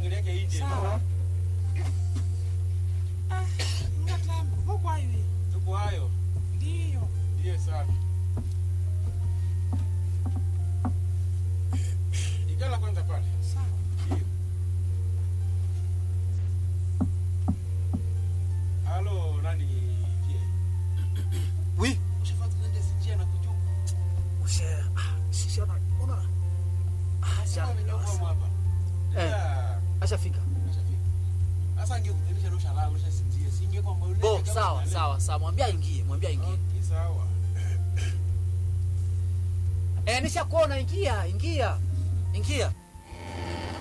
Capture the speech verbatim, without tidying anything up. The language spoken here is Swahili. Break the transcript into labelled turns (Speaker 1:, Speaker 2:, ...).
Speaker 1: gari yake nje.
Speaker 2: Sawa. Ah, ngatambo. Huko hivi.
Speaker 1: Tuko hayo.
Speaker 2: Ndio.
Speaker 1: Ndio sana. Ikala kwanza pale.
Speaker 2: Sawa.
Speaker 1: Ndio. Halo, nani pia?
Speaker 3: Oui.
Speaker 1: Ushafuata nende sijia na kujuka.
Speaker 3: Ushe, ah, sisi ona, ona. Ah,
Speaker 1: Sasa
Speaker 3: jana.
Speaker 1: amenyoka hapa.
Speaker 3: Eh.
Speaker 1: Yeah.
Speaker 3: Ashafika.
Speaker 1: Ashafika. Sasa angekutenisha ndo shalala, ndo shasinzia. Singe kwamba ule.
Speaker 3: Bo, sawa, sawa, sawa. Mwambie aingie, mwambie aingie.
Speaker 1: Okay, sawa.
Speaker 3: Eh, nishakuona, ingia, ingia. Ingia.